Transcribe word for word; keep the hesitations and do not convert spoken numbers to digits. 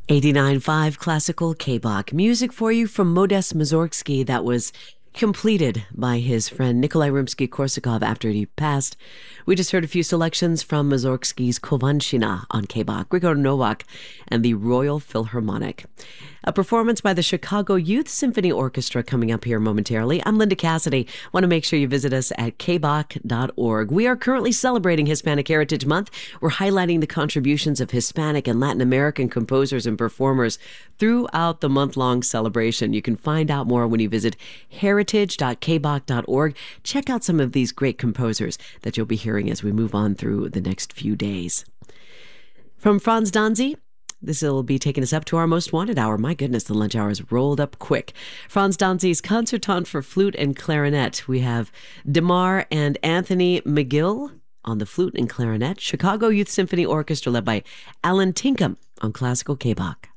eighty-nine point five Classical K-Bach. Music for you from Modest Mussorgsky that was completed by his friend Nikolai Rimsky-Korsakov after he passed. We just heard a few selections from Mussorgsky's Kovanshina on K-Bach, Grigor Novak, and the Royal Philharmonic. A performance by the Chicago Youth Symphony Orchestra coming up here momentarily. I'm Linda Cassidy. Want to make sure you visit us at k bach dot org. We are currently celebrating Hispanic Heritage Month. We're highlighting the contributions of Hispanic and Latin American composers and performers throughout the month-long celebration. You can find out more when you visit heritage dot k bach dot org. Check out some of these great composers that you'll be hearing as we move on through the next few days. From Franz Danzy, this will be taking us up to our most wanted hour. My goodness, the lunch hour has rolled up quick. Franz Danzy's Concertant for Flute and Clarinet. We have DeMar and Anthony McGill on the flute and clarinet. Chicago Youth Symphony Orchestra led by Alan Tinkham on Classical K-Bach.